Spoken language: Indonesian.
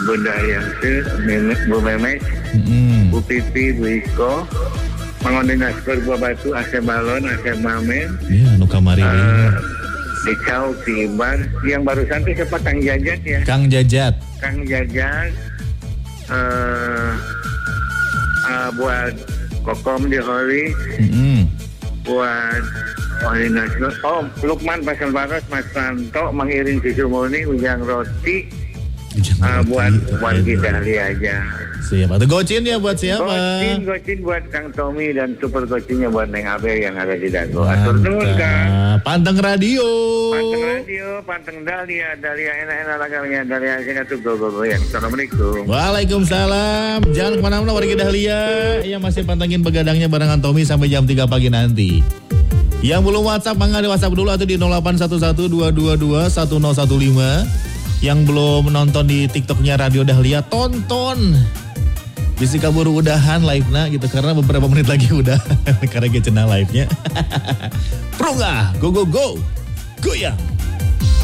Bunda Ayangse, Bu Memes, Bu Pipi, Bu Iko, Mangonin Askor, Bu Batu, Asep Balon, Asep Mamen. Iya, nu kamari Di Cau, di Ibar. Yang barusan itu siapa? Kang Jajat ya? Kang Jajat. Buat Kokom di Holi. Buat Lukman Pasal Baros, Mas Santo, Mengiring Susu Murni, Ujang Roti. Buat kita aja. Siap. Atau gocin ya buat siapa? Gocin buat Kang Tommy dan super gocinnya buat Neng Abel yang ada di Dago. Atur nuhun Kang. Panteng radio, Panteng Dalia enak-enak lagalnya Dalia Singatu go yang. Assalamualaikum. Waalaikumsalam. Jangan kemana-mana warga Dahlia. Yang masih pantengin begadangnya barengan Tommy sampai jam 3 pagi nanti. Yang belum WhatsApp, mangga di WhatsApp dulu atau di 0811-222-1015. Yang belum nonton di TikToknya Radio Dahlia, tonton. Bisa kabur udahan live-na gitu, karena beberapa menit lagi udah. Karena kita live-nya. Prunga, go, goyang.